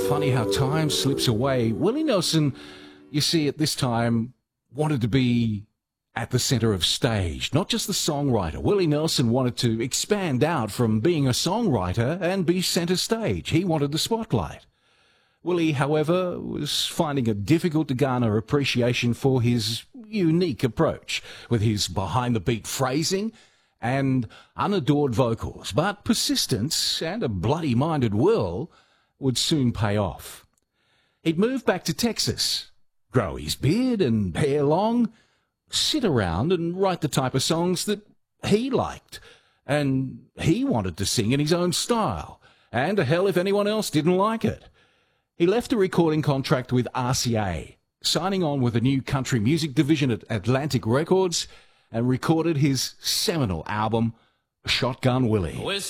Funny how time slips away. Willie Nelson, you see, at this time, wanted to be at the centre of stage, not just the songwriter. Willie Nelson wanted to expand out from being a songwriter and be centre stage. He wanted the spotlight. Willie, however, was finding it difficult to garner appreciation for his unique approach, with his behind-the-beat phrasing and unadored vocals. But persistence and a bloody-minded will would soon pay off. He'd move back to Texas, grow his beard and hair long, sit around and write the type of songs that he liked, and he wanted to sing in his own style, and to hell if anyone else didn't like it. He left a recording contract with RCA, signing on with a new country music division at Atlantic Records, and recorded his seminal album, Shotgun Willie.